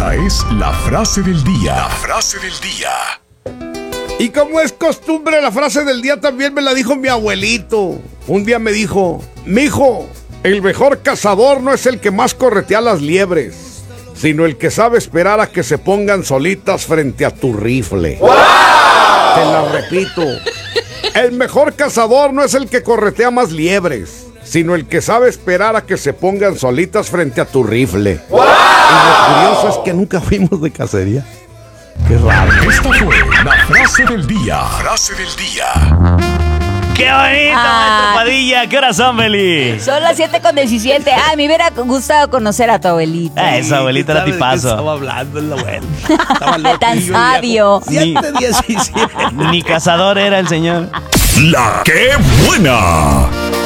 Esta es la frase del día. La frase del día. Y como es costumbre, la frase del día también me la dijo mi abuelito. Un día me dijo: mijo, el mejor cazador no es el que más corretea las liebres, sino el que sabe esperar a que se pongan solitas frente a tu rifle. ¡Wow! Te la repito. El mejor cazador no es el que corretea más liebres, sino el que sabe esperar a que se pongan solitas frente a tu rifle. ¡Wow! Y lo curioso es que nunca fuimos de cacería. Qué raro. Esta fue la frase del día. Frase del día. ¡Qué bonito, maestro Padilla! ¿Qué horas son, Beli? Son las 7:17. Ay, me hubiera gustado conocer a tu abuelita. Esa abuelita era tipazo. Estaba hablando el abuelo. Estaba Tan sabio. 7:17. Ni cazador era el señor. La que buena.